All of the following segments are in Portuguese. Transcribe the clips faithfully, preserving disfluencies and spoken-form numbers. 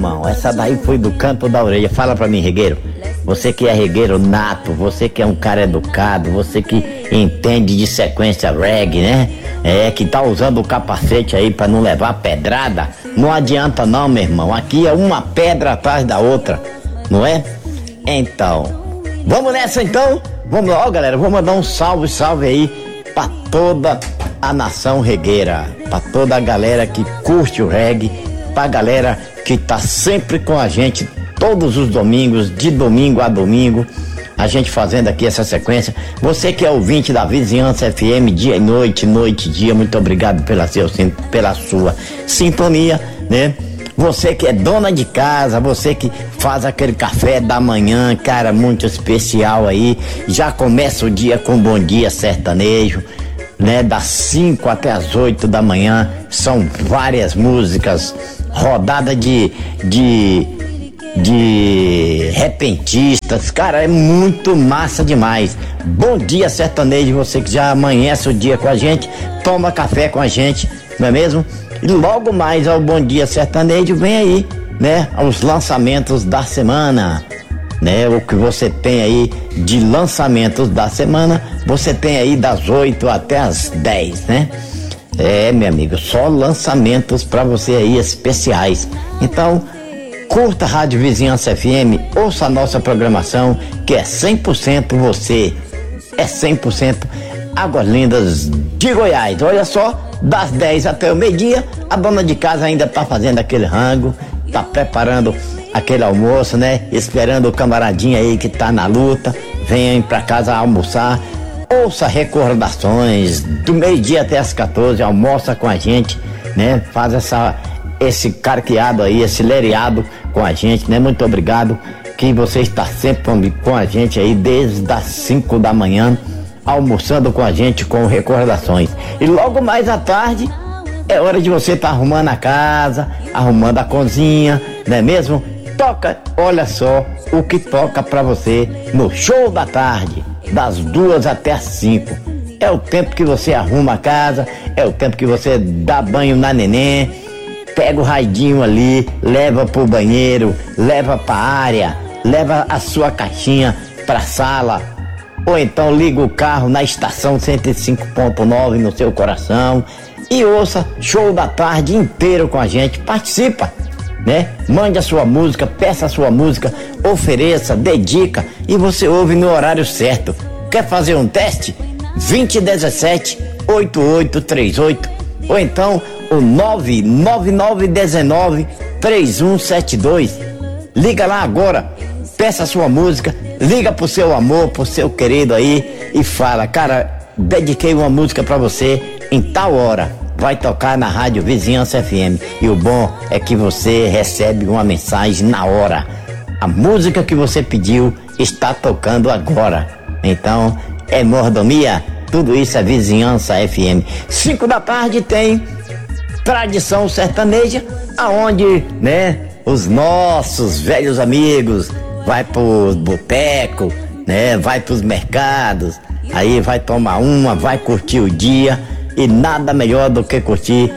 irmão, essa daí foi do canto da orelha. Fala pra mim, regueiro. Você que é regueiro nato, você que é um cara educado, você que entende de sequência reggae, né? É, que tá usando o capacete aí pra não levar pedrada. Não adianta não, meu irmão. Aqui é uma pedra atrás da outra, não é? Então, vamos nessa então? Vamos lá, ó, galera, vou mandar um salve, salve aí pra toda a nação regueira, pra toda a galera que curte o reggae, pra galera que tá sempre com a gente todos os domingos, de domingo a domingo, a gente fazendo aqui essa sequência. Você que é ouvinte da Vizinhança F M, dia e noite, noite e dia, muito obrigado pela, seu, pela sua sintonia, né? Você que é dona de casa, você que faz aquele café da manhã, cara, muito especial aí, já começa o dia com Bom Dia Sertanejo, né? Das cinco até as oito da manhã, são várias músicas, rodada de, de, de repentistas, cara, é muito massa demais. Bom Dia Sertanejo, você que já amanhece o dia com a gente, toma café com a gente, não é mesmo? E logo mais ao Bom Dia Sertanejo vem aí, né, os lançamentos da semana, né, o que você tem aí de lançamentos da semana, você tem aí das oito até as dez, né? É, meu amigo, só lançamentos pra você aí especiais. Então, curta a Rádio Vizinhança F M, ouça a nossa programação, que é cem por cento você, é cem por cento Águas Lindas de Goiás. Olha só, das dez até o meio-dia, a dona de casa ainda tá fazendo aquele rango, tá preparando aquele almoço, né? Esperando o camaradinho aí que tá na luta, venha pra casa almoçar. Ouça recordações do meio-dia até as quatorze, almoça com a gente, né? Faz essa, esse carqueado aí, esse lereado com a gente, né? Muito obrigado que você está sempre com a gente aí desde as cinco da manhã, almoçando com a gente com recordações. E logo mais à tarde é hora de você estar tá arrumando a casa, arrumando a cozinha, não é mesmo? Toca, olha só o que toca pra você no show da tarde, das duas até as cinco. É o tempo que você arruma a casa, é o tempo que você dá banho na neném, pega o raidinho ali, leva pro banheiro, leva pra área, leva a sua caixinha pra sala, ou então liga o carro na estação cento e cinco ponto nove no seu coração e ouça show da tarde inteiro com a gente. Participa, né? Mande a sua música, peça a sua música, ofereça, dedica e você ouve no horário certo. Quer fazer um teste? vinte e dezessete, oitenta e oito trinta e oito ou então o nove nove nove um nove, três um sete dois. Liga lá agora, peça a sua música, liga pro seu amor, pro seu querido aí e fala: cara, dediquei uma música pra você em tal hora, vai tocar na Rádio Vizinhança F M. E o bom é que você recebe uma mensagem na hora. A música que você pediu está tocando agora. Então, é mordomia, tudo isso é Vizinhança F M. Cinco da tarde tem Tradição Sertaneja, aonde, né, os nossos velhos amigos vai pros botecos, né, vai pros mercados, aí vai tomar uma, vai curtir o dia, e nada melhor do que curtir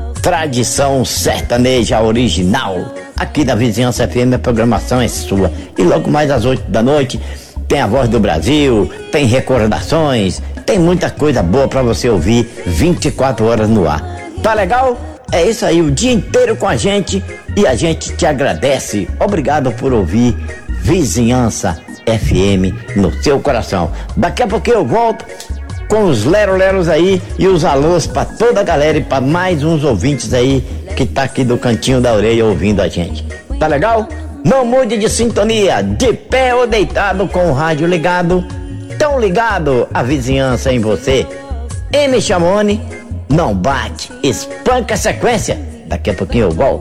Tradição Sertaneja original. Aqui na Vizinhança F M a programação é sua. E logo mais às oito da noite tem a Voz do Brasil, tem recordações, tem muita coisa boa pra você ouvir vinte e quatro horas no ar. Tá legal? É isso aí, o dia inteiro com a gente e a gente te agradece. Obrigado por ouvir Vizinhança F M no seu coração. Daqui a pouquinho eu volto com os lero-leros aí e os alôs pra toda a galera e pra mais uns ouvintes aí que tá aqui do cantinho da orelha ouvindo a gente. Tá legal? Não mude de sintonia, de pé ou deitado com o rádio ligado, tão ligado a vizinhança em você. M. Chamone, não bate, espanca a sequência. Daqui a pouquinho eu volto.